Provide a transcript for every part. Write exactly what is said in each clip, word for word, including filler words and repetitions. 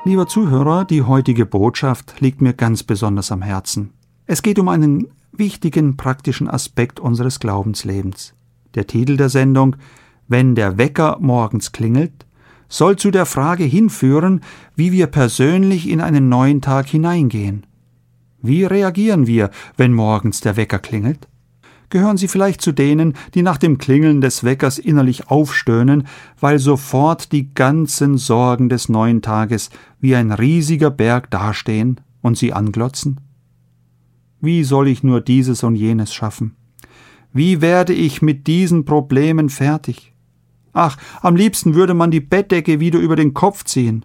Lieber Zuhörer, die heutige Botschaft liegt mir ganz besonders am Herzen. Es geht um einen wichtigen praktischen Aspekt unseres Glaubenslebens. Der Titel der Sendung »Wenn der Wecker morgens klingelt« soll zu der Frage hinführen, wie wir persönlich in einen neuen Tag hineingehen. Wie reagieren wir, wenn morgens der Wecker klingelt? Gehören Sie vielleicht zu denen, die nach dem Klingeln des Weckers innerlich aufstöhnen, weil sofort die ganzen Sorgen des neuen Tages wie ein riesiger Berg dastehen und Sie anglotzen? Wie soll ich nur dieses und jenes schaffen? Wie werde ich mit diesen Problemen fertig? Ach, am liebsten würde man die Bettdecke wieder über den Kopf ziehen.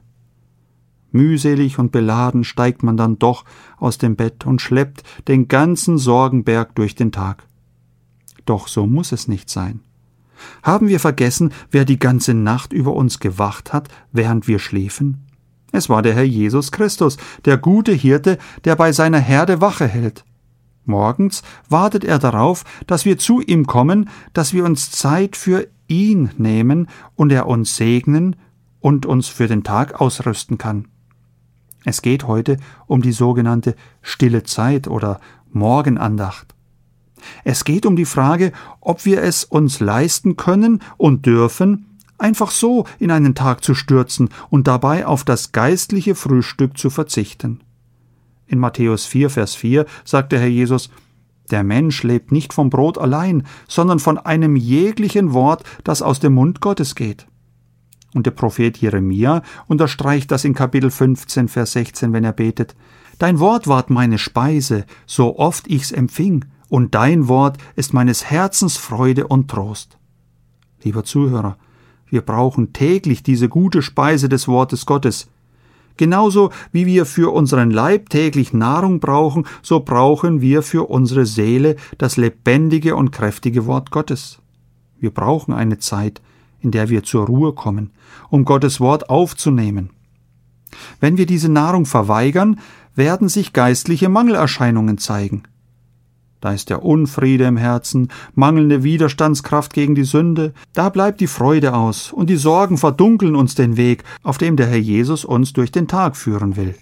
Mühselig und beladen steigt man dann doch aus dem Bett und schleppt den ganzen Sorgenberg durch den Tag. Doch so muss es nicht sein. Haben wir vergessen, wer die ganze Nacht über uns gewacht hat, während wir schliefen? Es war der Herr Jesus Christus, der gute Hirte, der bei seiner Herde Wache hält. Morgens wartet er darauf, dass wir zu ihm kommen, dass wir uns Zeit für ihn nehmen und er uns segnen und uns für den Tag ausrüsten kann. Es geht heute um die sogenannte stille Zeit oder Morgenandacht. Es geht um die Frage, ob wir es uns leisten können und dürfen, einfach so in einen Tag zu stürzen und dabei auf das geistliche Frühstück zu verzichten. In Matthäus vier, Vers vier sagt der Herr Jesus: Der Mensch lebt nicht vom Brot allein, sondern von einem jeglichen Wort, das aus dem Mund Gottes geht. Und der Prophet Jeremia unterstreicht das in Kapitel fünfzehn, Vers sechzehn, wenn er betet: Dein Wort ward meine Speise, so oft ich's empfing, und dein Wort ist meines Herzens Freude und Trost. Lieber Zuhörer, wir brauchen täglich diese gute Speise des Wortes Gottes. Genauso wie wir für unseren Leib täglich Nahrung brauchen, so brauchen wir für unsere Seele das lebendige und kräftige Wort Gottes. Wir brauchen eine Zeit, in der wir zur Ruhe kommen, um Gottes Wort aufzunehmen. Wenn wir diese Nahrung verweigern, werden sich geistliche Mangelerscheinungen zeigen. Da ist der Unfriede im Herzen, mangelnde Widerstandskraft gegen die Sünde, da bleibt die Freude aus und die Sorgen verdunkeln uns den Weg, auf dem der Herr Jesus uns durch den Tag führen will.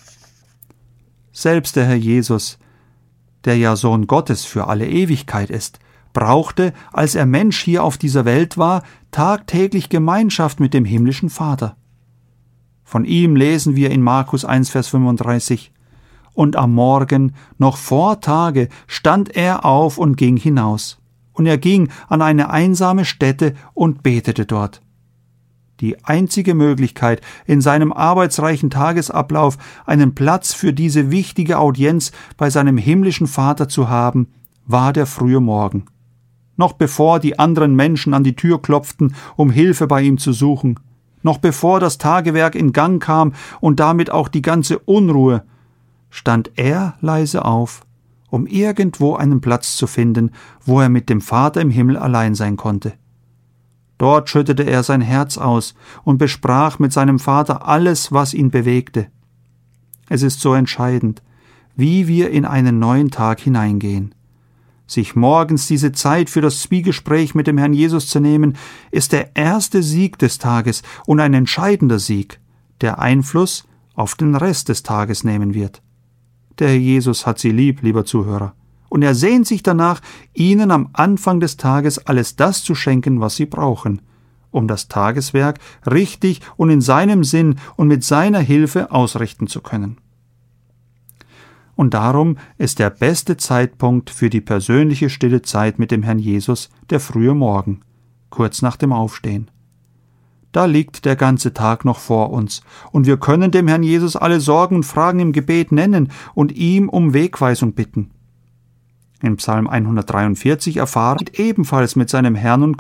Selbst der Herr Jesus, der ja Sohn Gottes für alle Ewigkeit ist, brauchte, als er Mensch hier auf dieser Welt war, tagtäglich Gemeinschaft mit dem himmlischen Vater. Von ihm lesen wir in Markus eins, Vers fünfunddreißig: Und am Morgen, noch vor Tage, stand er auf und ging hinaus. Und er ging an eine einsame Stätte und betete dort. Die einzige Möglichkeit, in seinem arbeitsreichen Tagesablauf einen Platz für diese wichtige Audienz bei seinem himmlischen Vater zu haben, war der frühe Morgen. Noch bevor die anderen Menschen an die Tür klopften, um Hilfe bei ihm zu suchen, noch bevor das Tagewerk in Gang kam und damit auch die ganze Unruhe, stand er leise auf, um irgendwo einen Platz zu finden, wo er mit dem Vater im Himmel allein sein konnte. Dort schüttete er sein Herz aus und besprach mit seinem Vater alles, was ihn bewegte. Es ist so entscheidend, wie wir in einen neuen Tag hineingehen. Sich morgens diese Zeit für das Zwiegespräch mit dem Herrn Jesus zu nehmen, ist der erste Sieg des Tages und ein entscheidender Sieg, der Einfluss auf den Rest des Tages nehmen wird. Der Herr Jesus hat Sie lieb, lieber Zuhörer, und er sehnt sich danach, Ihnen am Anfang des Tages alles das zu schenken, was Sie brauchen, um das Tageswerk richtig und in seinem Sinn und mit seiner Hilfe ausrichten zu können. Und darum ist der beste Zeitpunkt für die persönliche stille Zeit mit dem Herrn Jesus der frühe Morgen, kurz nach dem Aufstehen. Da liegt der ganze Tag noch vor uns, und wir können dem Herrn Jesus alle Sorgen und Fragen im Gebet nennen und ihm um Wegweisung bitten. In Psalm hundertdreiundvierzig erfahren wir ebenfalls mit seinem Herrn und